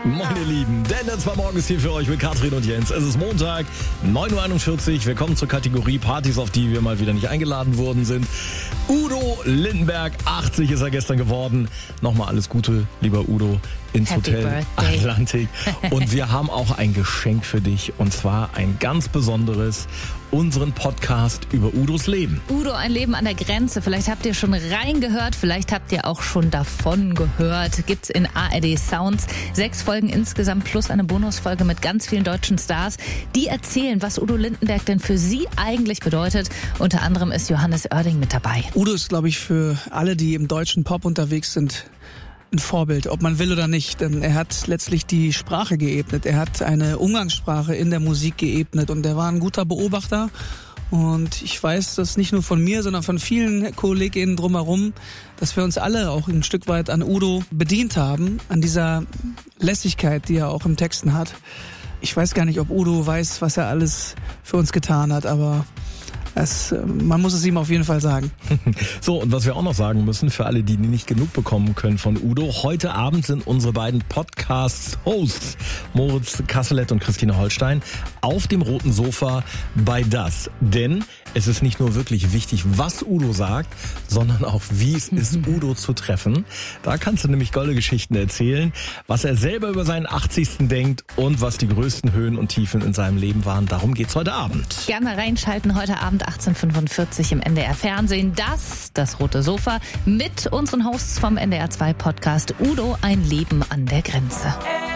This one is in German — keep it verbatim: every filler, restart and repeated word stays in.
Moin ihr Lieben, Dennis war morgens hier für euch mit Katrin und Jens. Es ist Montag, neun Uhr einundvierzig. Wir kommen zur Kategorie Partys, auf die wir mal wieder nicht eingeladen worden sind. Udo Lindenberg, achtzig ist er gestern geworden. Nochmal alles Gute, lieber Udo, ins Happy Hotel Birthday. Atlantik. Und wir haben auch ein Geschenk für dich, und zwar ein ganz besonderes, unseren Podcast über Udos Leben. Udo, ein Leben an der Grenze. Vielleicht habt ihr schon reingehört, vielleicht habt ihr auch schon davon gehört. Gibt's in A R D Sounds. Sechs Folgen insgesamt plus eine Bonusfolge mit ganz vielen deutschen Stars, die erzählen, was Udo Lindenberg denn für sie eigentlich bedeutet. Unter anderem ist Johannes Oerding mit dabei. Udo ist, glaube ich, für alle, die im deutschen Pop unterwegs sind, ein Vorbild, ob man will oder nicht. Denn er hat letztlich die Sprache geebnet. Er hat eine Umgangssprache in der Musik geebnet und er war ein guter Beobachter. Und ich weiß das nicht nur von mir, sondern von vielen KollegInnen drumherum, dass wir uns alle auch ein Stück weit an Udo bedient haben, an dieser Lässigkeit, die er auch im Texten hat. Ich weiß gar nicht, ob Udo weiß, was er alles für uns getan hat, aber Es, man muss es ihm auf jeden Fall sagen. So, und was wir auch noch sagen müssen, für alle, die nicht genug bekommen können von Udo, heute Abend sind unsere beiden Podcast-Hosts, Moritz Kasselet und Christine Holstein, auf dem roten Sofa bei Das. Denn es ist nicht nur wirklich wichtig, was Udo sagt, sondern auch, wie es ist, Udo zu treffen. Da kannst du nämlich goldene Geschichten erzählen, was er selber über seinen achtzigsten denkt und was die größten Höhen und Tiefen in seinem Leben waren. Darum geht's heute Abend. Gerne reinschalten, heute Abend achtzehn Uhr fünfundvierzig im N D R Fernsehen. Das, das rote Sofa, mit unseren Hosts vom N D R zwei Podcast Udo, ein Leben an der Grenze.